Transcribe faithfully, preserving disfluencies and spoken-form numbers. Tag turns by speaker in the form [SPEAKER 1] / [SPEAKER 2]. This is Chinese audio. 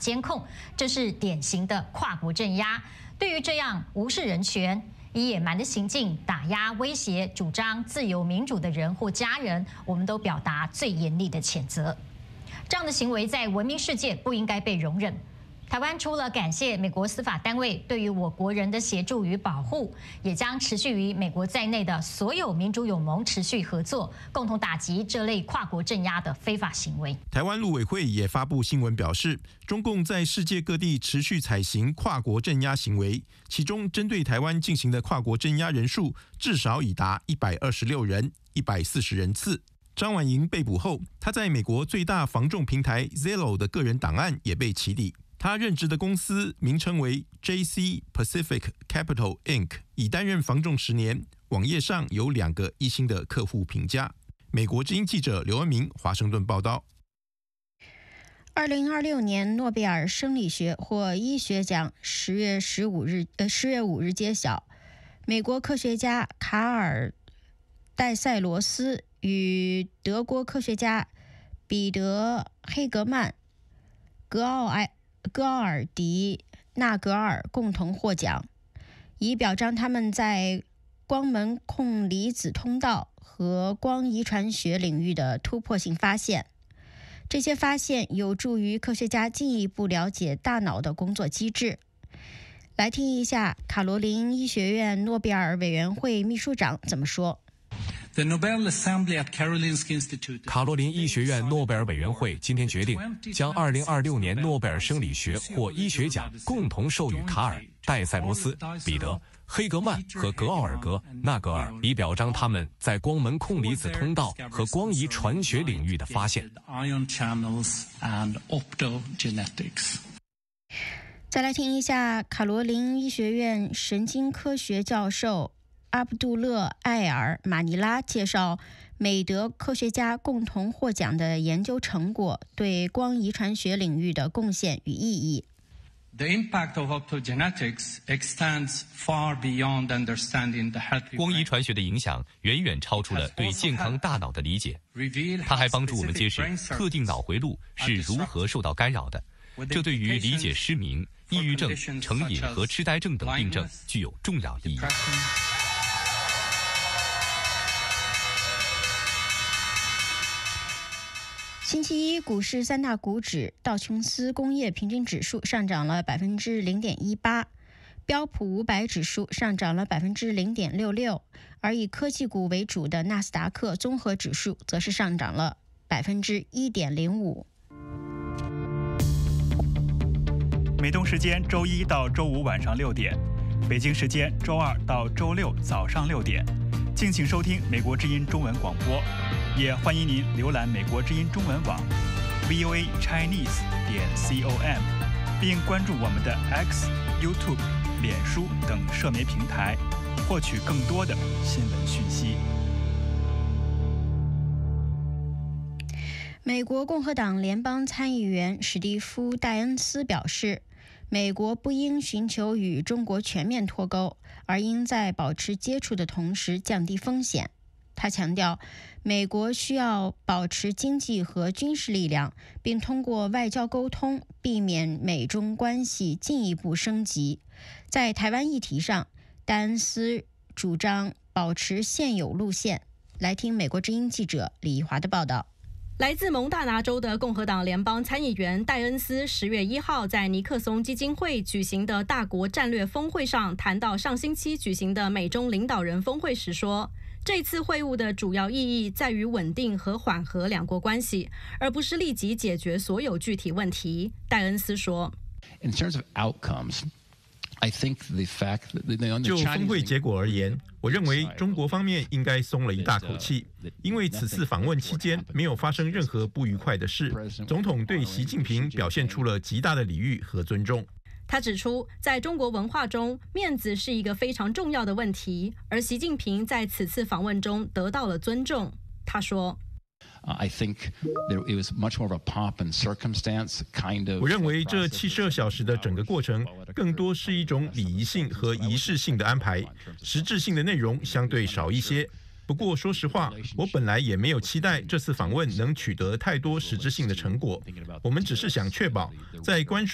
[SPEAKER 1] 监控，这是典型的跨国镇压。对于这样无视人权、以野蛮的行径打压、威胁主张自由民主的人或家人，我们都表达最严厉的谴责。这样的行为在文明世界不应该被容忍。台湾除了感谢美国司法单位对于我国人的协助与保护，也将持续与美国在内的所有民主友盟持续合作，共同打击这类跨国镇压的非法行为。
[SPEAKER 2] 台湾陆委会也发布新闻表示，中共在世界各地持续采行跨国镇压行为，其中针对台湾进行的跨国镇压人数至少已达一百二十六人、一百四十人次。张婉莹被捕后，他在美国最大房仲平台 Zillow 的个人档案也被起底。他任职的公司名称为 J C Pacific Capital Incorporated， 已担任房仲十年，网页上有两个一星的客户评价。美国之音记者刘恩明华盛顿报道。
[SPEAKER 3] 二零二六年诺贝尔生理学或医学奖十月十五日呃十月五日揭晓，美国科学家卡尔戴塞罗斯与德国科学家彼得黑格曼、格奥埃。戈奥尔迪纳格尔共同获奖，以表彰他们在光门控离子通道和光遗传学领域的突破性发现。这些发现有助于科学家进一步了解大脑的工作机制。来听一下卡罗琳医学院诺贝尔委员会秘书长怎么说。
[SPEAKER 4] 卡罗琳医学院诺贝尔委员会今天决定，将二零二六年诺贝尔生理学或医学奖共同授予卡尔、戴塞罗斯、彼得、黑格曼和格奥尔格纳格尔，以表彰他们在光门控离子通道和光遗传学领域的发现。
[SPEAKER 3] 再来听一下卡罗琳医学院神经科学教授阿卜杜勒艾尔马尼拉介绍美德科学家共同获奖的研究成果对光遗传学领域的贡献与意义。
[SPEAKER 5] The impact of optogenetics extends far beyond understanding the healthy brain.
[SPEAKER 6] 光遗传学的影响远远超出了对健康大脑的理解，它还帮助我们揭示特定脑回路是如何受到干扰的，这对于理解失明、抑郁症、成瘾和痴呆症等病症具有重要意义。
[SPEAKER 3] 星期一，股市三大股指道琼斯工业平均指数上涨了百分之零点一八，标普五百指数上涨了百分之零点六六，而以科技股为主的纳斯达克综合指数则是上涨了百分之一点零五。
[SPEAKER 7] 美东时间周一到周五晚上六点，北京时间周二到周六早上六点，敬请收听美国之音中文广播。也欢迎您浏览美国之音中文网 v o a chinese 点 com， 并关注我们的 X、YouTube、脸书等社媒平台，获取更多的新闻讯息。
[SPEAKER 3] 美国共和党联邦参议员史蒂夫·戴恩斯表示，美国不应寻求与中国全面脱钩，而应在保持接触的同时降低风险。他强调，美国需要保持经济和军事力量，并通过外交沟通避免美中关系进一步升级。在台湾议题上，戴恩斯主张保持现有路线。来听美国之音记者李怡华的报道。
[SPEAKER 8] 来自蒙大拿州的共和党联邦参议员戴恩斯十月一号在尼克松基金会举行的大国战略峰会上谈到上星期举行的美中领导人峰会时说，这次会晤的主要意义在于稳定和缓和两国关系，而不是立即解决所有具体问题。戴恩斯说
[SPEAKER 9] In terms of outcomes, I think the fact that
[SPEAKER 2] 就峰会结果而言，我认为中国方面应该松了一大口气，因为此次访问期间没有发生任何不愉快的事。总统对习近平表现出了极大的礼遇和尊重。
[SPEAKER 8] 他指出，在中国文化中，面子是一个非常重要的问题，而习近平在此次访问中得到了尊重。他说
[SPEAKER 9] I think it was much more of a pomp and circumstance kind of.
[SPEAKER 2] 我认为这七十二小时的整个过程，更多是一种礼仪性和仪式性的安排，实质性的内容相对少一些。不过，说实话，我本来也没有期待这次访问能取得太多实质性的成果。我们只是想确保在关税